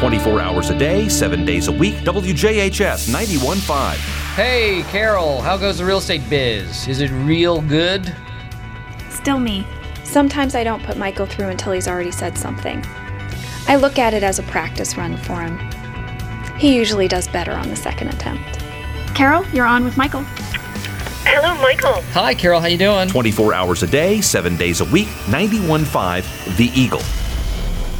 24 hours a day, 7 days a week, WJHS 91.5. Hey, Carol, how goes the real estate biz? Is it real good? Still me. Sometimes I don't put Michael through until he's already said something. I look at it as a practice run for him. He usually does better on the second attempt. Carol, you're on with Michael. Hello, Michael. Hi, Carol, how you doing? 24 hours a day, 7 days a week, 91.5 The Eagle.